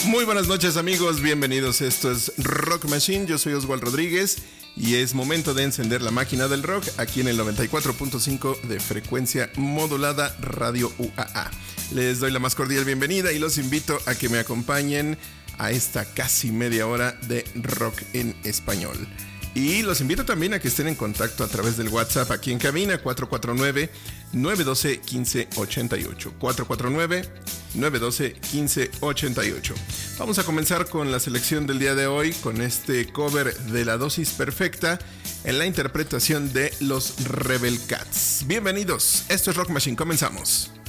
Muy buenas noches amigos, bienvenidos, esto es Rock Machine, yo soy Oswald Rodríguez y es momento de encender la máquina del rock aquí en el 94.5 de frecuencia modulada Radio UAA. Les doy la más cordial bienvenida y los invito a que me acompañen a esta casi media hora de rock en español. Y los invito también a que estén en contacto a través del WhatsApp aquí en cabina 449-912-1588. 449-912-1588. Vamos a comenzar con la selección del día de hoy con este cover de La Dosis Perfecta en la interpretación de los Rebel Cats. Bienvenidos, esto es Rock Machine, comenzamos.